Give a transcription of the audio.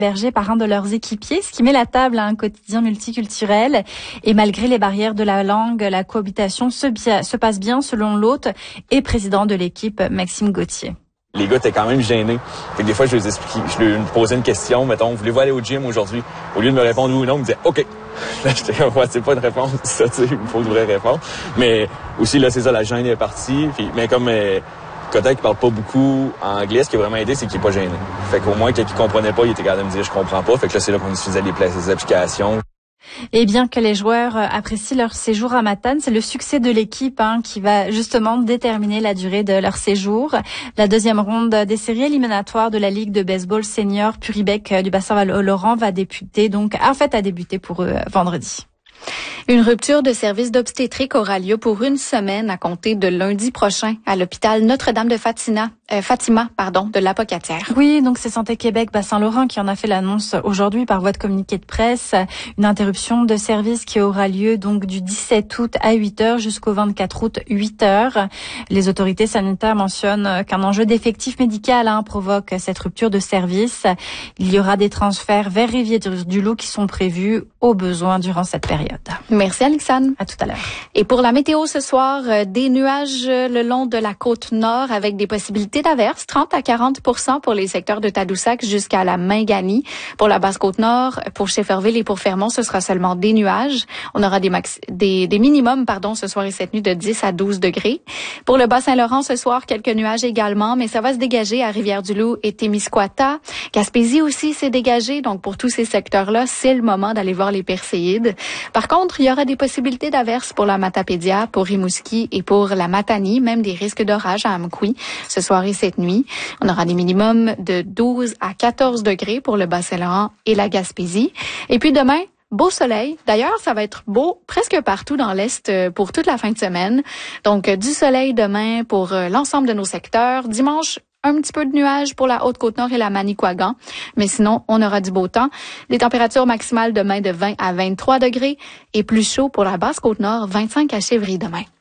hébergés par un de leurs équipiers, ce qui met la table à un quotidien multiculturel. Et malgré les barrières de la langue, la cohabitation se passe bien selon l'hôte et président de l'équipe, Maxime Gauthier. Les gars étaient quand même gênés. Fait que des fois, je leur posais une question, mettons, voulez-vous aller au gym aujourd'hui? Au lieu de me répondre oui ou non, ils me disaient OK. Là, j'étais comme, ouais, c'est pas une réponse, ça, tu sais, il me faut une vraie réponse. Mais aussi, là, c'est ça, la gêne est partie. Puis, mais comme Kotek qui parle pas beaucoup anglais, ce qui a vraiment aidé, c'est qu'il est pas gêné. Fait qu'au moins, quand il comprenait pas, il était capable de me dire je comprends pas. Fait que là, c'est là qu'on utilisait les applications. Et bien que les joueurs apprécient leur séjour à Matane, c'est le succès de l'équipe qui va justement déterminer la durée de leur séjour. La deuxième ronde des séries éliminatoires de la Ligue de baseball senior Puribec du bassin Val-Laurent a débuté pour eux vendredi. Une rupture de service d'obstétrique aura lieu pour une semaine à compter de lundi prochain à l'hôpital Notre-Dame de Fatima de l'Apocatière. Oui, donc c'est Santé Québec Bassin-Laurent qui en a fait l'annonce aujourd'hui par voie de communiqué de presse. Une interruption de service qui aura lieu donc du 17 août à 8h jusqu'au 24 août 8h. Les autorités sanitaires mentionnent qu'un enjeu d'effectif médical provoque cette rupture de service. Il y aura des transferts vers Rivière-du-Loup qui sont prévus au besoin durant cette période. Merci Alexandre. À tout à l'heure. Et pour la météo ce soir, des nuages le long de la côte nord avec des possibilités d'averses, 30 à 40% pour les secteurs de Tadoussac jusqu'à la Mingani. Pour la basse-côte nord, pour Shefferville et pour Fermont, ce sera seulement des nuages. On aura des minimums ce soir et cette nuit de 10 à 12 degrés. Pour le Bas-Saint-Laurent, ce soir, quelques nuages également, mais ça va se dégager à Rivière-du-Loup et Témiscouata. Gaspésie aussi s'est dégagé, donc pour tous ces secteurs-là, c'est le moment d'aller voir les Perséides. Par contre, il y aura des possibilités d'averses pour la Matapédia, pour Rimouski et pour la Matanie, même des risques d'orage à Amqui ce soir et cette nuit. On aura des minimums de 12 à 14 degrés pour le Bas-Saint-Laurent et la Gaspésie. Et puis demain, beau soleil. D'ailleurs, ça va être beau presque partout dans l'Est pour toute la fin de semaine. Donc, du soleil demain pour l'ensemble de nos secteurs. Dimanche, un petit peu de nuages pour la Haute-Côte-Nord et la Manicouagan. Mais sinon, on aura du beau temps. Les températures maximales demain de 20 à 23 degrés et plus chaud pour la Basse-Côte-Nord, 25 à Chevry demain.